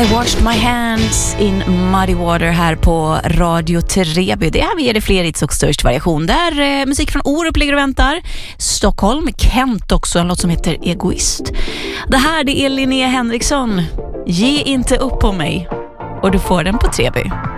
I washed my hands in muddy water här på Radio Treby. Det här vi ger det fler hits och störst variation. Där musik från Orup ligger och väntar. Stockholm, Kent också, en låt som heter Egoist. Det här det är Linnea Henriksson. Ge inte upp på mig. Och du får den på Treby.